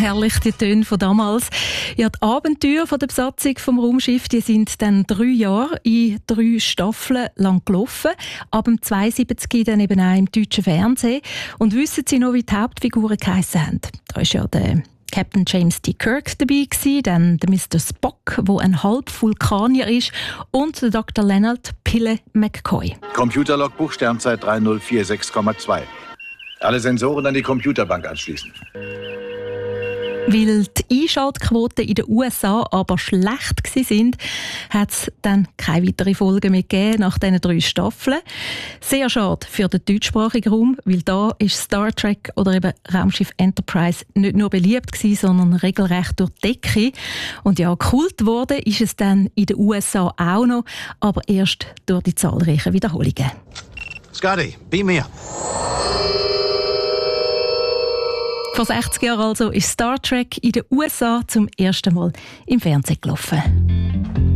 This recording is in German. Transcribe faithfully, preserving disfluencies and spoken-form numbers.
Herrlich, die Töne von damals. Ja, die Abenteuer von der Besatzung vom Raumschiff, die sind dann drei Jahre in drei Staffeln lang gelaufen. Ab dem zweiundsiebzig dann eben auch im deutschen Fernsehen. Und wissen Sie noch, wie die Hauptfiguren geheissen haben? Da ist ja der Captain James T. Kirk dabei gewesen, dann der Mister Spock, wo ein Halb-Vulkanier ist, und der Doktor Leonard Pille McCoy. Computerlogbuch Sternzeit drei null vier sechs Komma zwei. Alle Sensoren an die Computerbank anschließen. Weil die Einschaltquoten in den U S A aber schlecht waren, hat es dann keine weiteren Folgen mehr gegeben nach diesen drei Staffeln. Sehr schade für den deutschsprachigen Raum, weil da ist Star Trek oder eben Raumschiff Enterprise nicht nur beliebt gewesen, sondern regelrecht durch die Decke. Und ja, Kult geworden ist es dann in den U S A auch noch, aber erst durch die zahlreichen Wiederholungen. Scotty, beam me up. Vor sechzig Jahren also ist Star Trek in den U S A zum ersten Mal im Fernsehen gelaufen.